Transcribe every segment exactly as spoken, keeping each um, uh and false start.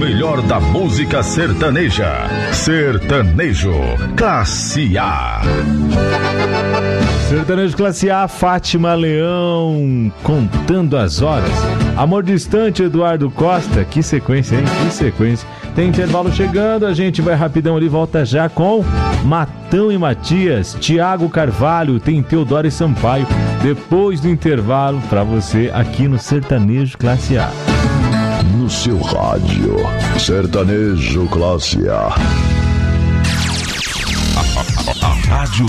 melhor da música sertaneja. Sertanejo Classe A. Sertanejo Classe A, Fátima Leão, Contando as Horas. Amor Distante, Eduardo Costa. Que sequência, hein? Que sequência. Tem intervalo chegando, a gente vai rapidão ali, volta já com Matão e Matias, Tiago Carvalho, tem Teodoro e Sampaio. Depois do intervalo, pra você aqui no Sertanejo Classe A. No seu rádio, Sertanejo Classe A. A rádio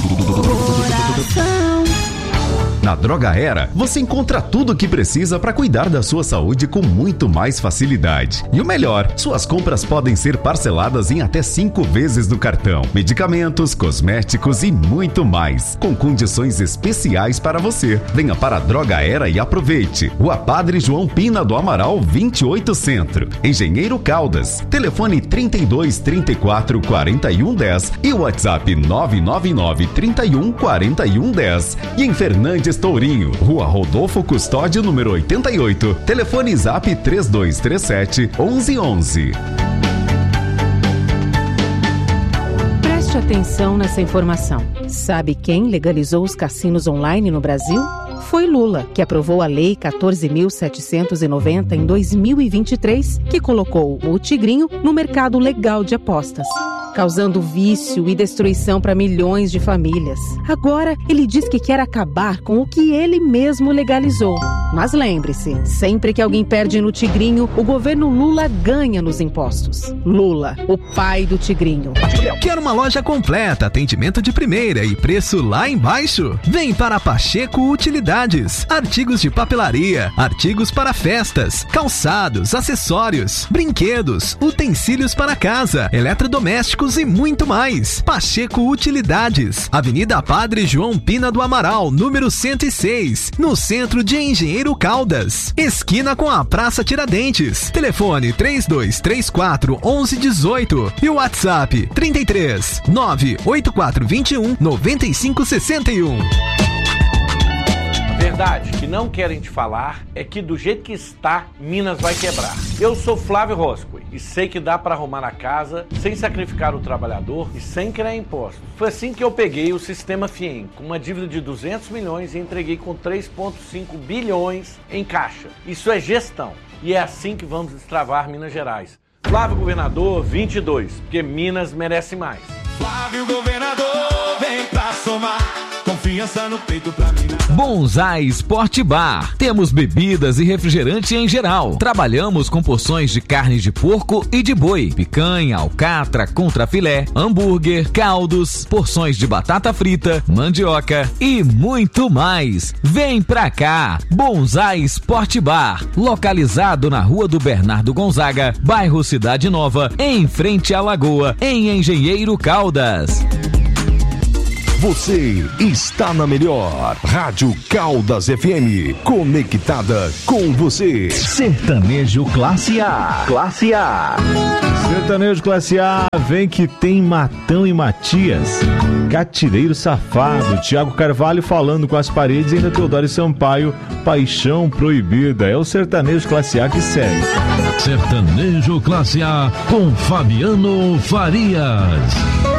Na Droga Era, você encontra tudo o que precisa para cuidar da sua saúde com muito mais facilidade. E o melhor, suas compras podem ser parceladas em até cinco vezes no cartão. Medicamentos, cosméticos e muito mais, com condições especiais para você. Venha para a Droga Era e aproveite. Rua Padre João Pina do Amaral, vinte e oito Centro. Engenheiro Caldas. Telefone trinta e dois, trinta e quatro, quarenta e um, dez e o WhatsApp nove nove nove, trinta e um, quarenta e um, dez. E em Fernandes Tourinho, Rua Rodolfo Custódio, número oitenta e oito. Telefone Zap três dois três sete, onze onze. Preste atenção nessa informação. Sabe quem legalizou os cassinos online no Brasil? Foi Lula, que aprovou a Lei quatorze mil setecentos e noventa em dois mil e vinte e três, que colocou o Tigrinho no mercado legal de apostas, causando vício e destruição para milhões de famílias. Agora, ele diz que quer acabar com o que ele mesmo legalizou. Mas lembre-se, sempre que alguém perde no Tigrinho, o governo Lula ganha nos impostos. Lula, o pai do Tigrinho. Quer uma loja completa, atendimento de primeira e preço lá embaixo? Vem para a Pacheco Utilidades. Artigos de papelaria, artigos para festas, calçados, acessórios, brinquedos, utensílios para casa, eletrodomésticos e muito mais. Pacheco Utilidades, Avenida Padre João Pina do Amaral, número cento e seis, no centro de Engenheiro Caldas, esquina com a Praça Tiradentes. Telefone três dois três quatro, onze dezoito e o WhatsApp trinta e três, nove oito quatro dois um, nove cinco seis um. Verdade que não querem te falar é que do jeito que está, Minas vai quebrar. Eu sou Flávio Roscoe e sei que dá para arrumar a casa sem sacrificar o trabalhador e sem criar impostos. Foi assim que eu peguei o sistema FIEM com uma dívida de duzentos milhões e entreguei com três vírgula cinco bilhões em caixa. Isso é gestão e é assim que vamos destravar Minas Gerais. Flávio Governador vinte e dois, porque Minas merece mais. Flávio Governador, vem pra somar. Confiança no peito pra mim. Bonsai Sport Bar. Temos bebidas e refrigerante em geral. Trabalhamos com porções de carne de porco e de boi, picanha, alcatra, contrafilé, hambúrguer, caldos, porções de batata frita, mandioca e muito mais. Vem pra cá. Bonsai Sport Bar, localizado na Rua do Bernardo Gonzaga, bairro Cidade Nova, em frente à Lagoa, em Engenheiro Caldas. Você está na melhor Rádio Caldas F M, conectada com você. Sertanejo Classe A. Classe A. Sertanejo Classe A, vem que tem Matão e Matias. Catireiro Safado, Tiago Carvalho falando com as paredes e ainda Teodoro e Sampaio, Paixão Proibida. É o Sertanejo Classe A que segue. Sertanejo Classe A com Fabiano Farias.